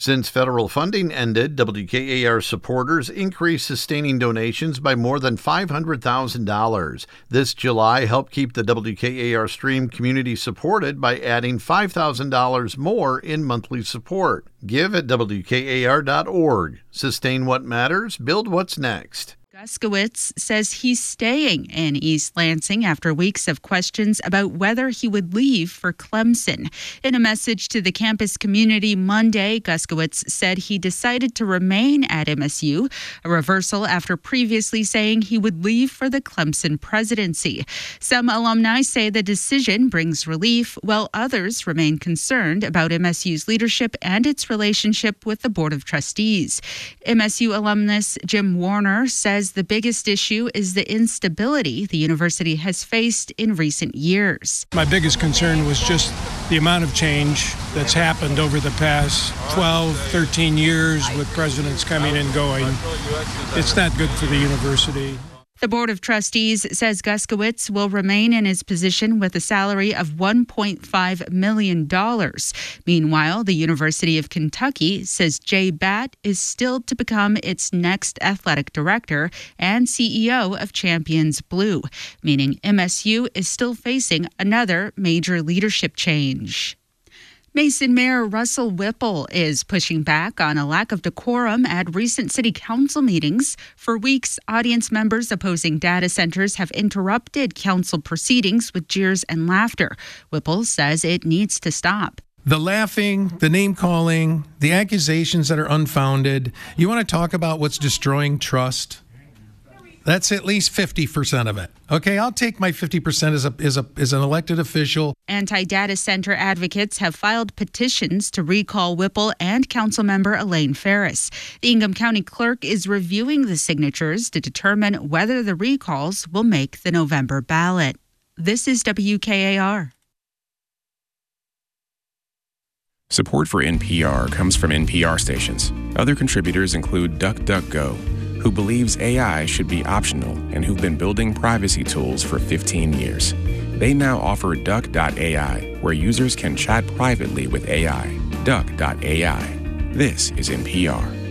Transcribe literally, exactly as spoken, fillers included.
Since federal funding ended, W K A R supporters increased sustaining donations by more than five hundred thousand dollars. This July helped keep the W K A R stream community supported by adding five thousand dollars more in monthly support. Give at W K A R dot org. Sustain what matters, build what's next. Guskiewicz says he's staying in East Lansing after weeks of questions about whether he would leave for Clemson. In a message to the campus community Monday, Guskiewicz said he decided to remain at M S U, a reversal after previously saying he would leave for the Clemson presidency. Some alumni say the decision brings relief, while others remain concerned about M S U's leadership and its relationship with the Board of Trustees. M S U alumnus Jim Warner says the biggest issue is the instability the university has faced in recent years. My biggest concern was just the amount of change that's happened over the past twelve, thirteen years with presidents coming and going. It's not good for the university. The Board of Trustees says Guskiewicz will remain in his position with a salary of one point five million dollars. Meanwhile, the University of Kentucky says Jay Batt is still to become its next athletic director and C E O of Champions Blue, meaning M S U is still facing another major leadership change. Mason Mayor Russell Whipple is pushing back on a lack of decorum at recent city council meetings. For weeks, audience members opposing data centers have interrupted council proceedings with jeers and laughter. Whipple says it needs to stop. The laughing, the name-calling, the accusations that are unfounded. You want to talk about what's destroying trust? That's at least fifty percent of it. Okay, I'll take my fifty percent as a as a as an elected official. Anti-data center advocates have filed petitions to recall Whipple and Councilmember Elaine Ferris. The Ingham County Clerk is reviewing the signatures to determine whether the recalls will make the November ballot. This is W K A R. Support for N P R comes from N P R stations. Other contributors include DuckDuckGo, who believes A I should be optional and who've been building privacy tools for fifteen years. They now offer Duck dot A I, where users can chat privately with A I. Duck dot A I. This is N P R.